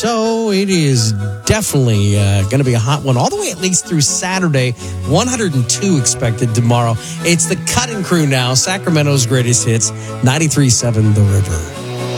So it is definitely going to be a hot one all the way at least through Saturday. 102 expected tomorrow. It's the Cutting Crew now, Sacramento's greatest hits, 93.7 The River.